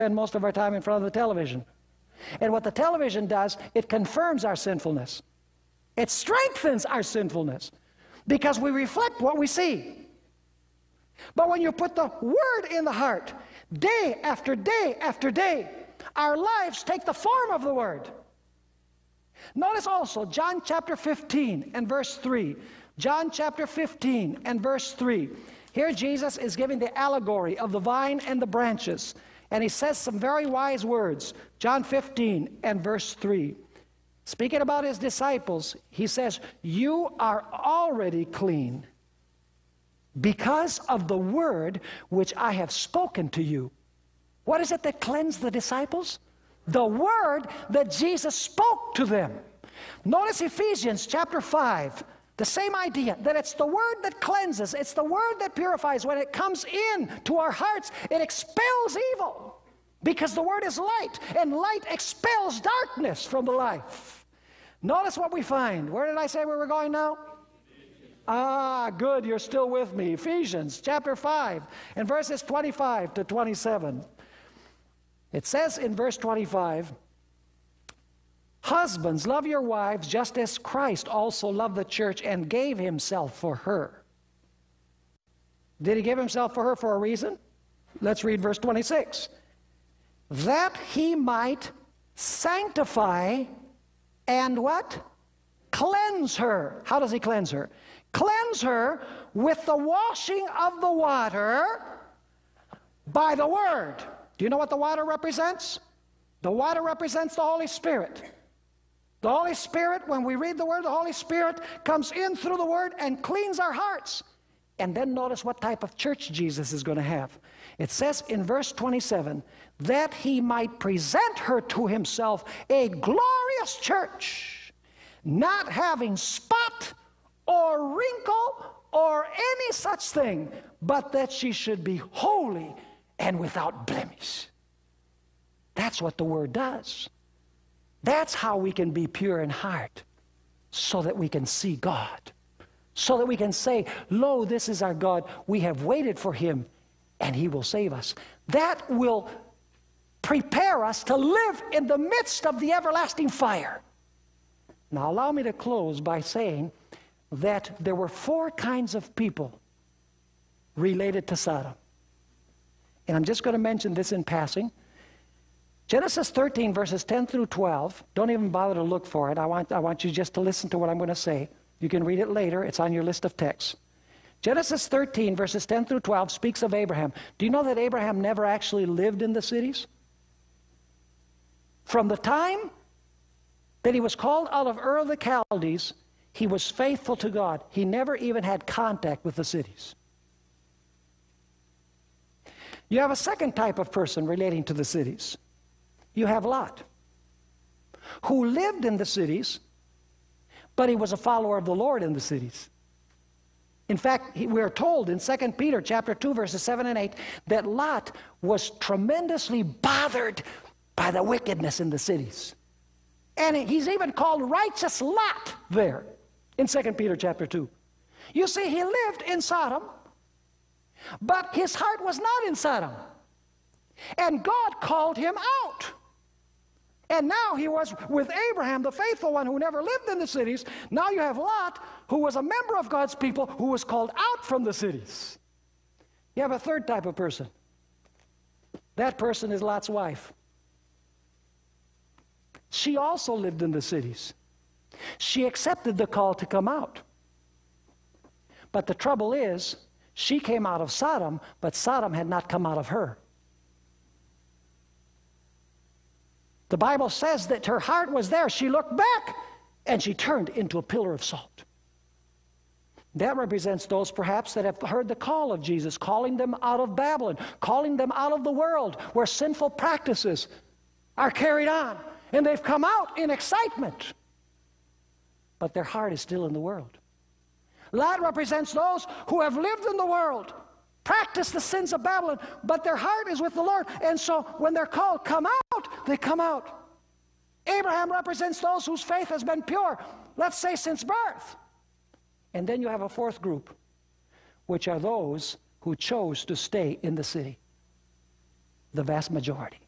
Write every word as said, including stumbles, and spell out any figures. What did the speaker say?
spend most of our time in front of the television. And what the television does, it confirms our sinfulness. It strengthens our sinfulness because we reflect what we see. But when you put the Word in the heart, day after day after day, our lives take the form of the Word. Notice also John chapter fifteen and verse three. John chapter fifteen and verse three. Here Jesus is giving the allegory of the vine and the branches. And he says some very wise words. John fifteen and verse three. Speaking about his disciples, he says, "You are already clean because of the word which I have spoken to you." What is it that cleansed the disciples? The word that Jesus spoke to them. Notice Ephesians chapter five. The same idea, that it's the word that cleanses, it's the word that purifies. When it comes in to our hearts, it expels evil, because the word is light, and light expels darkness from the life. Notice what we find. Where did I say we were going now? Ah, good, you're still with me. Ephesians chapter five and verses twenty-five to twenty-seven. It says in verse twenty-five, "Husbands, love your wives just as Christ also loved the church and gave himself for her." Did he give himself for her for a reason? Let's read verse twenty-six. "That he might sanctify and what? Cleanse her." How does he cleanse her? Cleanse her with the washing of the water by the word. Do you know what the water represents? The water represents the Holy Spirit. The Holy Spirit, when we read the Word, the Holy Spirit comes in through the Word and cleans our hearts. And then notice what type of church Jesus is going to have. It says in verse twenty-seven, "That he might present her to himself a glorious church, not having spot or wrinkle or any such thing, but that she should be holy and without blemish." That's what the Word does. That's how we can be pure in heart, so that we can see God, so that we can say, "Lo, this is our God. We have waited for him, and he will save us." That will prepare us to live in the midst of the everlasting fire. Now, allow me to close by saying that there were four kinds of people related to Sodom. And I'm just going to mention this in passing. Genesis thirteen, verses ten through twelve. Don't even bother to look for it. I want, I want you just to listen to what I'm going to say. You can read it later. It's on your list of texts. Genesis thirteen, verses ten through twelve, speaks of Abraham. Do you know that Abraham never actually lived in the cities? From the time that he was called out of Ur of the Chaldees, he was faithful to God. He never even had contact with the cities. You have a second type of person relating to the cities. You have Lot, who lived in the cities, but he was a follower of the Lord in the cities. In fact, he, we are told in Second Peter chapter two, verses seven and eight, that Lot was tremendously bothered by the wickedness in the cities. And he's even called righteous Lot there in Second Peter chapter two. You see, he lived in Sodom, but his heart was not in Sodom. And God called him out. And now he was with Abraham, the faithful one who never lived in the cities. Now you have Lot, who was a member of God's people, who was called out from the cities. You have a third type of person. That person is Lot's wife. She also lived in the cities. She accepted the call to come out. But the trouble is, she came out of Sodom, but Sodom had not come out of her. The Bible says that her heart was there. She looked back, and she turned into a pillar of salt. That represents those perhaps that have heard the call of Jesus, calling them out of Babylon, calling them out of the world where sinful practices are carried on. And they've come out in excitement, but their heart is still in the world. Lot represents those who have lived in the world, practiced the sins of Babylon, but their heart is with the Lord. And so when they're called, come out, they come out. Abraham represents those whose faith has been pure, let's say since birth. And then you have a fourth group, which are those who chose to stay in the city, the vast majority.